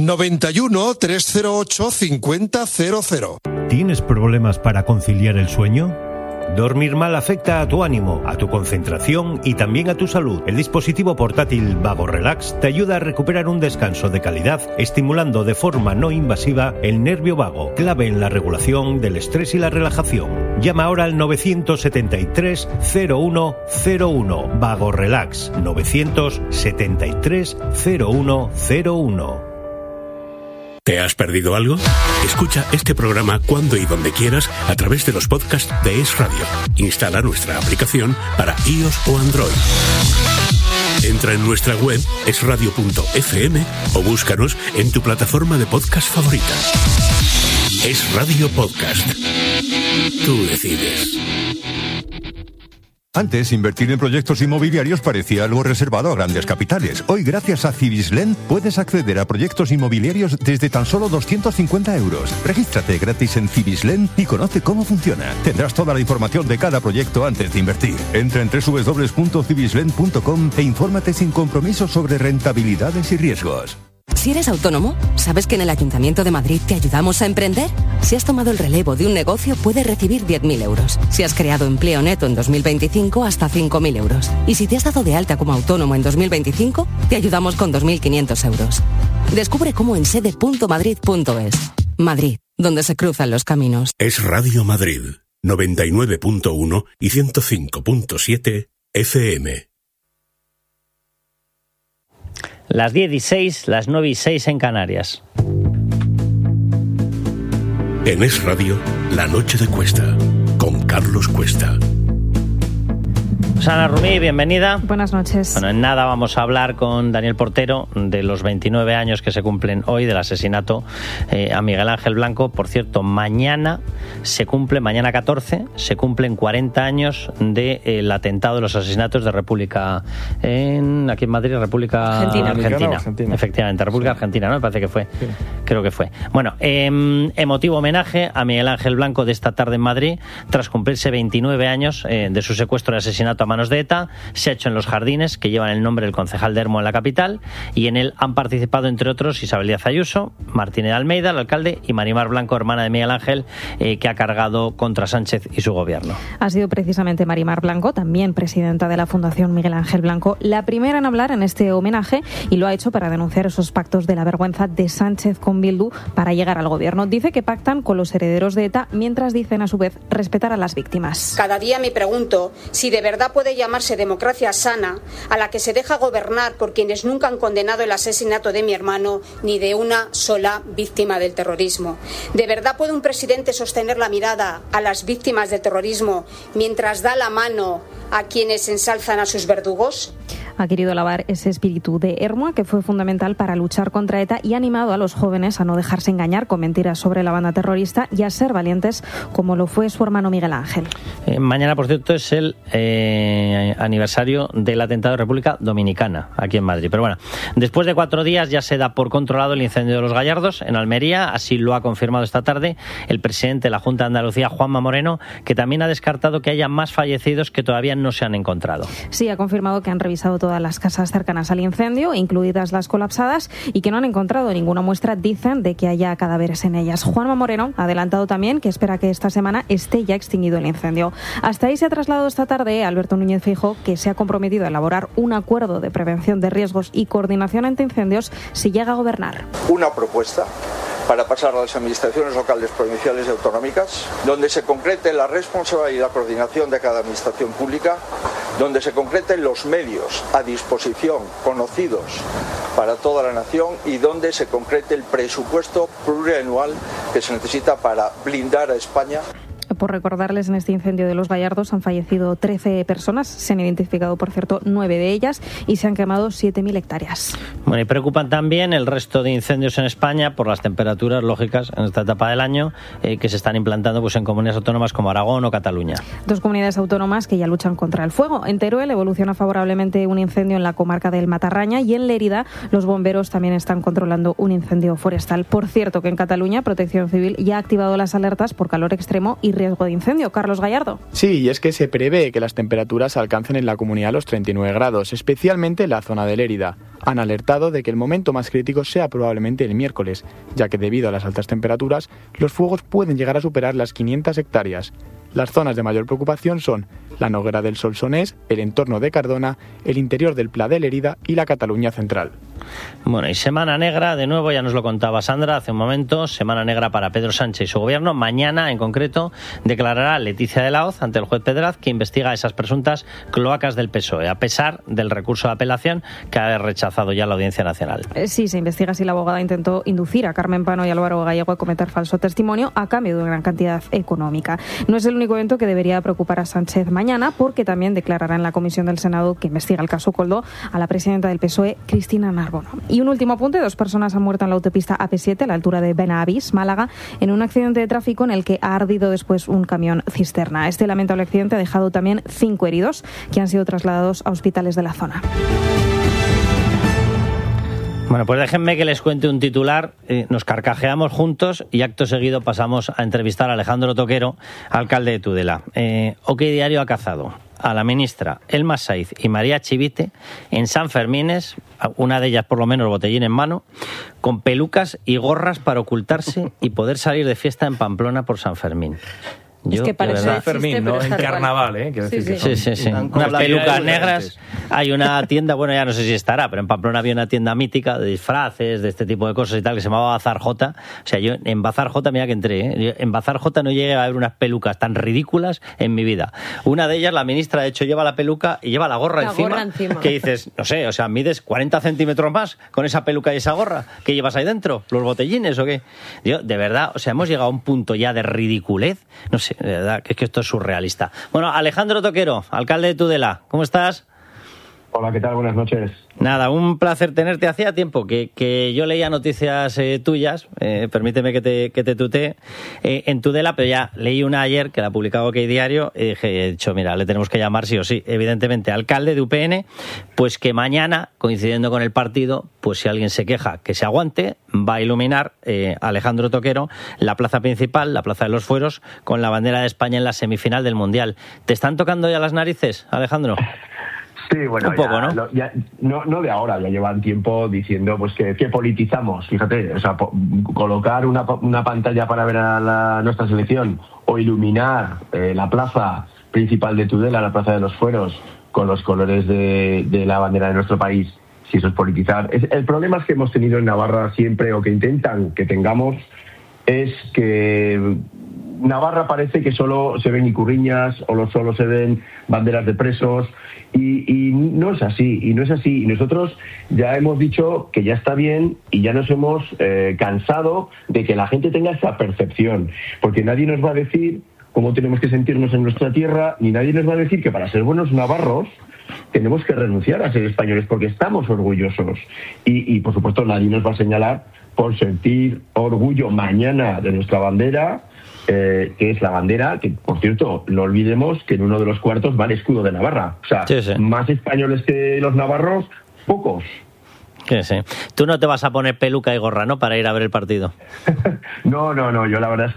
91 308 5000. ¿Tienes problemas para conciliar el sueño? Dormir mal afecta a tu ánimo, a tu concentración y también a tu salud. El dispositivo portátil Vago Relax te ayuda a recuperar un descanso de calidad, estimulando de forma no invasiva el nervio vago, clave en la regulación del estrés y la relajación. Llama ahora al 973 0101. Vago Relax 973 0101. ¿Te has perdido algo? Escucha este programa cuando y donde quieras a través de los podcasts de Es Radio. Instala nuestra aplicación para iOS o Android. Entra en nuestra web esradio.fm o búscanos en tu plataforma de podcast favorita. Es Radio Podcast. Tú decides. Antes, invertir en proyectos inmobiliarios parecía algo reservado a grandes capitales. Hoy, gracias a Cibislen, puedes acceder a proyectos inmobiliarios desde tan solo 250 euros. Regístrate gratis en Cibislen y conoce cómo funciona. Tendrás toda la información de cada proyecto antes de invertir. Entra en www.cibislen.com e infórmate sin compromiso sobre rentabilidades y riesgos. Si eres autónomo, ¿sabes que en el Ayuntamiento de Madrid te ayudamos a emprender? Si has tomado el relevo de un negocio, puedes recibir 10.000 euros. Si has creado empleo neto en 2025, hasta 5.000 euros. Y si te has dado de alta como autónomo en 2025, te ayudamos con 2.500 euros. Descubre cómo en sede.madrid.es. Madrid, donde se cruzan los caminos. Es Radio Madrid, 99.1 y 105.7 FM. Las 10:06, las 9:06 en Canarias. En Es Radio, La Noche de Cuesta, con Carlos Cuesta. Ana Rumí, bienvenida. Buenas noches. Bueno, en nada vamos a hablar con Daniel Portero de los 29 años que se cumplen hoy del asesinato a Miguel Ángel Blanco. Por cierto, mañana 14, se cumplen 40 años del atentado de los asesinatos de República aquí en Madrid, República Argentina. Efectivamente, República Argentina, ¿no? Me parece que fue. Sí. Creo que fue. Bueno, emotivo homenaje a Miguel Ángel Blanco de esta tarde en Madrid, tras cumplirse 29 años de su secuestro y asesinato a manos de ETA. Se ha hecho en Los Jardines, que llevan el nombre del concejal de Hermo en la capital, y en él han participado, entre otros, Isabel Díaz Ayuso, Martínez Almeida, el alcalde, y Marimar Blanco, hermana de Miguel Ángel, que ha cargado contra Sánchez y su gobierno. Ha sido precisamente Marimar Blanco, también presidenta de la Fundación Miguel Ángel Blanco, la primera en hablar en este homenaje, y lo ha hecho para denunciar esos pactos de la vergüenza de Sánchez con Bildu para llegar al gobierno. Dice que pactan con los herederos de ETA, mientras dicen a su vez respetar a las víctimas. Cada día me pregunto si de verdad puede llamarse democracia sana a la que se deja gobernar por quienes nunca han condenado el asesinato de mi hermano ni de una sola víctima del terrorismo. ¿De verdad puede un presidente sostener la mirada a las víctimas del terrorismo mientras da la mano a quienes ensalzan a sus verdugos? Ha querido alabar ese espíritu de Hermoa, que fue fundamental para luchar contra ETA, y ha animado a los jóvenes a no dejarse engañar con mentiras sobre la banda terrorista y a ser valientes, como lo fue su hermano Miguel Ángel. Mañana, por cierto, es el aniversario del atentado de República Dominicana, aquí en Madrid. Pero bueno, después de 4 días ya se da por controlado el incendio de Los Gallardos, en Almería. Así lo ha confirmado esta tarde el presidente de la Junta de Andalucía, Juanma Moreno, que también ha descartado que haya más fallecidos que todavía no se han encontrado. Sí, ha confirmado que han revisado todas las casas cercanas al incendio, incluidas las colapsadas, y que no han encontrado ninguna muestra, dicen, de que haya cadáveres en ellas. Juanma Moreno ha adelantado también que espera que esta semana esté ya extinguido el incendio. Hasta ahí se ha trasladado esta tarde Alberto Núñez Feijóo, que se ha comprometido a elaborar un acuerdo de prevención de riesgos y coordinación ante incendios si llega a gobernar. Una propuesta para pasar a las administraciones locales, provinciales y autonómicas, donde se concrete la responsabilidad y la coordinación de cada administración pública, donde se concreten los medios a disposición, conocidos para toda la nación, y donde se concrete el presupuesto plurianual que se necesita para blindar a España. Por recordarles, en este incendio de Los Gallardos han fallecido 13 personas, se han identificado, por cierto, 9 de ellas, y se han quemado 7.000 hectáreas. Bueno, y preocupan también el resto de incendios en España por las temperaturas lógicas en esta etapa del año que se están implantando pues en comunidades autónomas como Aragón o Cataluña. 2 comunidades autónomas que ya luchan contra el fuego. En Teruel evoluciona favorablemente un incendio en la comarca del Matarraña, y en Lérida los bomberos también están controlando un incendio forestal. Por cierto, que en Cataluña Protección Civil ya ha activado las alertas por calor extremo y riesgo riesgo de incendio. Carlos Gallardo. Sí, y es que se prevé que las temperaturas alcancen en la comunidad los 39 grados, especialmente en la zona de Lérida. Han alertado de que el momento más crítico sea probablemente el miércoles, ya que debido a las altas temperaturas, los fuegos pueden llegar a superar las 500 hectáreas. Las zonas de mayor preocupación son la Noguera del Solsonès, el entorno de Cardona, el interior del Pla de Lérida y la Cataluña central. Bueno, y semana negra, de nuevo, ya nos lo contaba Sandra hace un momento, semana negra para Pedro Sánchez y su gobierno. Mañana, en concreto, declarará Leticia de la Hoz ante el juez Pedraz, que investiga esas presuntas cloacas del PSOE, a pesar del recurso de apelación que ha rechazado ya la Audiencia Nacional. Sí, se investiga si la abogada intentó inducir a Carmen Pano y Álvaro Gallego a cometer falso testimonio a cambio de una gran cantidad económica. No es el único evento que debería preocupar a Sánchez mañana, porque también declarará en la comisión del Senado que investiga el caso Koldo a la presidenta del PSOE, Cristina Narbona. Y un último apunte: 2 personas han muerto en la autopista AP7 a la altura de Benavis, Málaga, en un accidente de tráfico en el que ha ardido después un camión cisterna. Este lamentable accidente ha dejado también 5 heridos que han sido trasladados a hospitales de la zona. Bueno, pues déjenme que les cuente un titular. Nos carcajeamos juntos y acto seguido pasamos a entrevistar a Alejandro Toquero, alcalde de Tudela. OK Diario ha cazado a la ministra Elma Saiz y María Chivite en San Fermines, una de ellas por lo menos botellín en mano, con pelucas y gorras para ocultarse y poder salir de fiesta en Pamplona por San Fermín. Es que parece San Fermín, ¿no? En carnaval, ¿eh? Sí. Unas pelucas negras. Hay una tienda, bueno, ya no sé si estará, pero en Pamplona había una tienda mítica de disfraces, de este tipo de cosas y tal, que se llamaba Bazar J. O sea, yo en Bazar J, mira que entré, ¿eh? Yo en Bazar J no llegué a ver unas pelucas tan ridículas en mi vida. Una de ellas, la ministra, de hecho, lleva la peluca y lleva la gorra encima. Que dices, no sé, o sea, mides 40 centímetros más con esa peluca y esa gorra. ¿Qué llevas ahí dentro? ¿Los botellines o qué? Yo, de verdad, o sea, hemos llegado a un punto ya de ridiculez. No sé, de verdad, que es que esto es surrealista. Bueno, Alejandro Toquero, alcalde de Tudela, ¿cómo estás? Hola, ¿qué tal? Buenas noches. Nada, un placer tenerte. Hacía tiempo que yo leía noticias tuyas, permíteme que te tutee, en Tudela, pero ya leí una ayer que la publicaba OK Diario y he dicho, mira, le tenemos que llamar sí o sí. Evidentemente, alcalde de UPN, pues que mañana, coincidiendo con el partido, pues si alguien se queja, que se aguante, va a iluminar Alejandro Toquero la plaza principal, la Plaza de los Fueros, con la bandera de España en la semifinal del Mundial. ¿Te están tocando ya las narices, Alejandro? Sí, bueno, un poco, ya, no de ahora, ya llevan tiempo diciendo pues que politizamos, fíjate, o sea, colocar una pantalla para ver a nuestra selección o iluminar la plaza principal de Tudela, la Plaza de los Fueros, con los colores de la bandera de nuestro país, si eso es politizar. El problema es que hemos tenido en Navarra siempre, o que intentan que tengamos, es que Navarra parece que solo se ven icurriñas o solo se ven banderas de presos y no es así, y nosotros ya hemos dicho que ya está bien y ya nos hemos cansado de que la gente tenga esa percepción, porque nadie nos va a decir cómo tenemos que sentirnos en nuestra tierra, ni nadie nos va a decir que para ser buenos navarros tenemos que renunciar a ser españoles porque estamos orgullosos y por supuesto nadie nos va a señalar por sentir orgullo mañana de nuestra bandera, que es la bandera, que por cierto, no olvidemos que en uno de los cuartos va el escudo de Navarra. O sea, sí. Más españoles que los navarros, pocos. Sí. Tú no te vas a poner peluca y gorra, ¿no?, para ir a ver el partido. No, yo la verdad es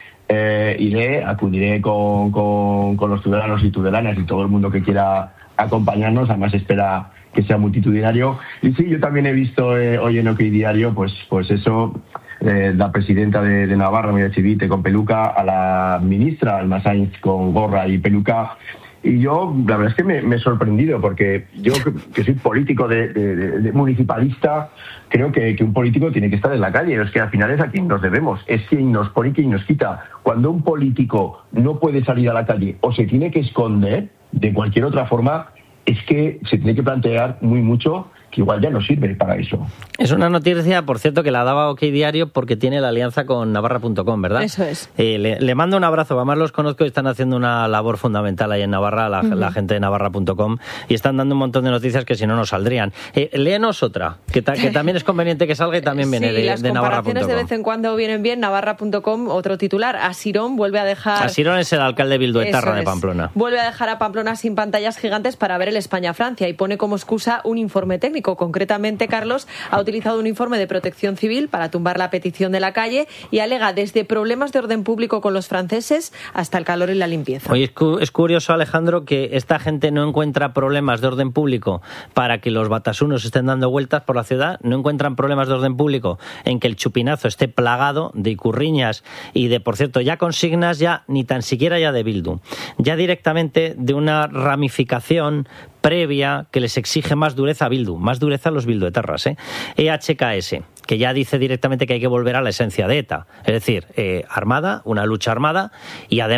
que acudiré con los tudelanos y tudelanas y todo el mundo que quiera acompañarnos, además espera que sea multitudinario. Y sí, yo también he visto hoy en OK Diario, pues eso, la presidenta de Navarra, María Chivite, con peluca, a la ministra Elma Saiz con gorra y peluca. Y yo, la verdad es que me he sorprendido, porque yo, que soy político de municipalista, creo que un político tiene que estar en la calle. Es que al final es a quien nos debemos, es quien nos pone y quien nos quita. Cuando un político no puede salir a la calle o se tiene que esconder de cualquier otra forma, es que se tiene que plantear muy mucho que igual ya no sirve para eso. Es una noticia, por cierto, que la daba OK Diario porque tiene la alianza con Navarra.com, ¿verdad? Eso es. Le mando un abrazo, además los conozco y están haciendo una labor fundamental ahí en Navarra, la gente de Navarra.com, y están dando un montón de noticias que si no, no saldrían. Léenos otra, que también es conveniente que salga y también viene de Navarra.com. Las comparaciones de vez en cuando vienen bien. Navarra.com, otro titular, Asirón vuelve a dejar... Asirón es el alcalde bilduetarra de Pamplona. Vuelve a dejar a Pamplona sin pantallas gigantes para ver el España-Francia y pone como excusa un informe técnico. público. Concretamente, Carlos ha utilizado un informe de Protección Civil para tumbar la petición de la calle y alega desde problemas de orden público con los franceses hasta el calor y la limpieza. Oye, es curioso, Alejandro, que esta gente no encuentra problemas de orden público para que los batasunos estén dando vueltas por la ciudad, no encuentran problemas de orden público en que el Chupinazo esté plagado de icurriñas y de, por cierto, ya consignas ya ni tan siquiera ya de Bildu, ya directamente de una ramificación previa que les exige más dureza a Bildu, más dureza a los bilduetarras, EHKS, que ya dice directamente que hay que volver a la esencia de ETA, es decir, armada, una lucha armada y además